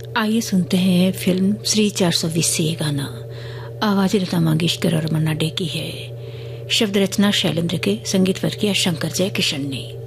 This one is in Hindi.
आइए सुनते हैं फिल्म श्री 420 से ये गाना। आवाज लता मंगेशकर और मन्ना डे की है। शब्द रचना शैलेंद्र के, संगीत पर किया शंकर जयकिशन ने।